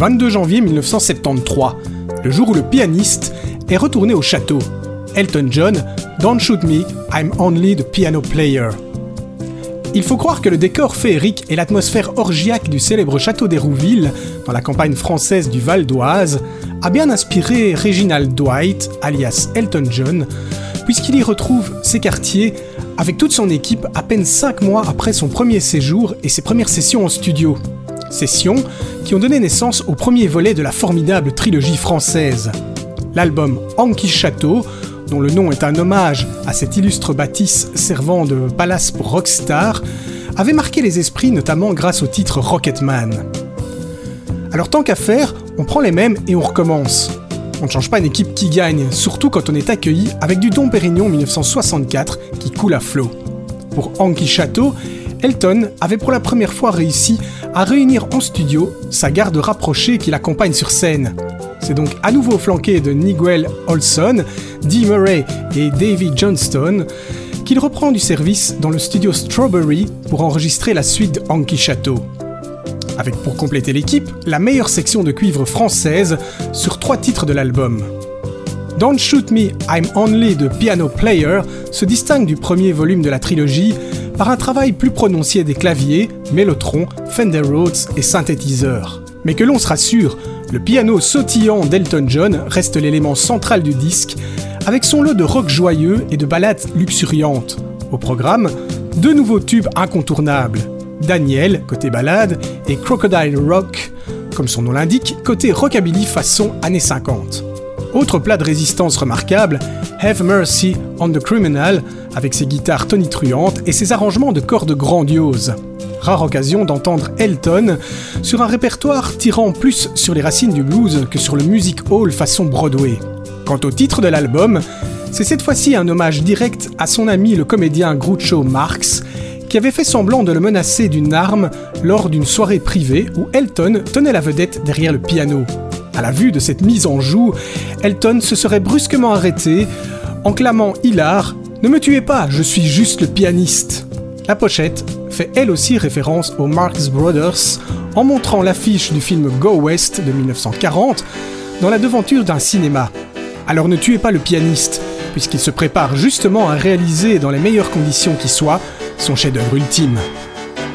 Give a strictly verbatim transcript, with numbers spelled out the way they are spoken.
vingt-deux janvier mille neuf cent soixante-treize, le jour où le pianiste est retourné au château. Elton John, Don't Shoot Me, I'm Only the Piano Player. Il faut croire que le décor féerique et l'atmosphère orgiaque du célèbre château d'Hérouville, dans la campagne française du Val d'Oise, a bien inspiré Reginald Dwight, alias Elton John, puisqu'il y retrouve ses quartiers avec toute son équipe à peine cinq mois après son premier séjour et ses premières sessions en studio. Sessions qui ont donné naissance au premier volet de la formidable trilogie française. L'album Anki Château, dont le nom est un hommage à cette illustre bâtisse servant de palace pour rockstar, avait marqué les esprits notamment grâce au titre Rocketman. Alors tant qu'à faire, on prend les mêmes et on recommence. On ne change pas une équipe qui gagne, surtout quand on est accueilli avec du Dom Pérignon dix-neuf cent soixante-quatre qui coule à flot. Pour Anki Château, Elton avait pour la première fois réussi à réunir en studio sa garde rapprochée qui l'accompagne sur scène. C'est donc à nouveau flanqué de Nigel Olsson, Dee Murray et Davy Johnstone qu'il reprend du service dans le studio Strawberry pour enregistrer la suite de Anki Château. Avec pour compléter l'équipe, la meilleure section de cuivre française sur trois titres de l'album. Don't Shoot Me, I'm Only the Piano Player se distingue du premier volume de la trilogie par un travail plus prononcé des claviers, mélotron, Fender Rhodes et synthétiseurs. Mais que l'on se rassure, le piano sautillant d'Elton John reste l'élément central du disque, avec son lot de rock joyeux et de ballades luxuriantes. Au programme, deux nouveaux tubes incontournables, Daniel, côté ballade, et Crocodile Rock, comme son nom l'indique, côté rockabilly façon années cinquante. Autre plat de résistance remarquable, Have Mercy on the Criminal, avec ses guitares tonitruantes et ses arrangements de cordes grandioses. Rare occasion d'entendre Elton sur un répertoire tirant plus sur les racines du blues que sur le music hall façon Broadway. Quant au titre de l'album, c'est cette fois-ci un hommage direct à son ami le comédien Groucho Marx, qui avait fait semblant de le menacer d'une arme lors d'une soirée privée où Elton tenait la vedette derrière le piano. À la vue de cette mise en joue, Elton se serait brusquement arrêté en clamant hilar « Ne me tuez pas, je suis juste le pianiste !» La pochette fait elle aussi référence aux Marx Brothers en montrant l'affiche du film Go West de dix-neuf cent quarante dans la devanture d'un cinéma. Alors ne tuez pas le pianiste, puisqu'il se prépare justement à réaliser dans les meilleures conditions qui soient son chef-d'œuvre ultime.